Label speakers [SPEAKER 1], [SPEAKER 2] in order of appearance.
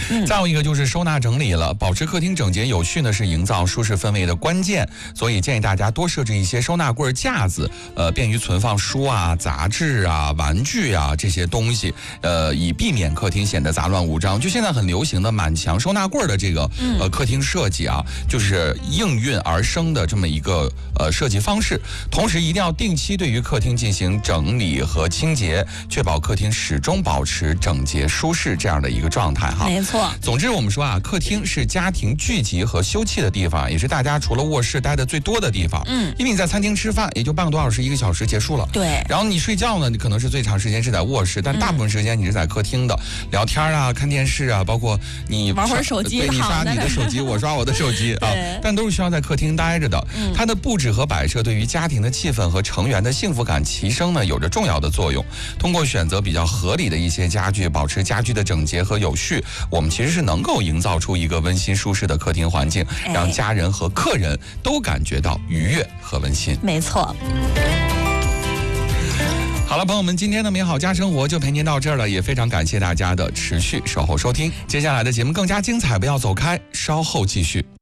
[SPEAKER 1] 再有一个就是收纳整理了，保持客厅整洁有序呢是营造舒适氛围的关键，所以建议大家多设置一些收纳柜架子，便于存放书啊、杂志啊、玩具啊这些东西，以避免客厅显得杂乱无章。就现在很流行的满墙收纳柜的这个客厅设计啊，就是应运而生的这么一个设计方式。同时一定要定期对于客厅进行整理和清洁，确保客厅始终保持整洁舒适这样的一个状态哈。
[SPEAKER 2] 没错。
[SPEAKER 1] 总之我们说啊，客厅是家庭聚集和休憩的地方，也是大家除了卧室待的最多的地方。因为你在餐厅吃饭也就半个多小时、1个小时结束了。
[SPEAKER 2] 对。
[SPEAKER 1] 然后你睡觉呢，你可能是最长时间是在卧室，但大部分时间你是在客厅的，聊天啊、看电视啊，包括你
[SPEAKER 2] 玩会儿手机，
[SPEAKER 1] 对，你刷你的手机，我刷我的手机啊，但都是需要在客厅待着的。它的布置和摆设对于家庭的气氛和成员的幸福感提升呢，有着重要的作用。通过选择比较合理的一些家具，保持家居的整洁和有序，我们其实是能够营造出一个温馨舒适的客厅环境，让家人和客人都感觉到愉悦和温馨。
[SPEAKER 2] 没错。
[SPEAKER 1] 好了，朋友们，今天的美好家生活就陪您到这儿了，也非常感谢大家的持续守候收听。接下来的节目更加精彩，不要走开，稍后继续。